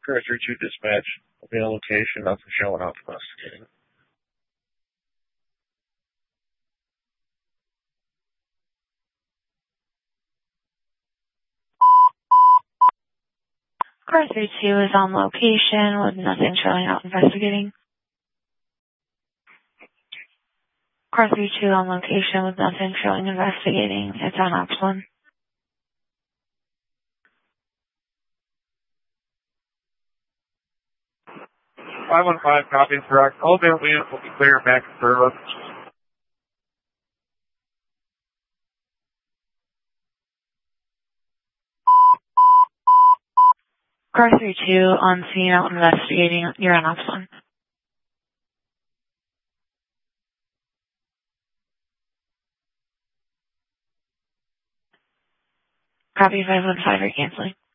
Car 32 dispatch will be on location, nothing showing up investigating. Car 32 is on location with nothing showing up investigating. Car 32 on location with nothing showing investigating. It's on Ops 1. 515 copies correct. All available units will be clear back to service. Car 32 on scene out investigating. You're on Ops 1. Copy 515, you're canceling.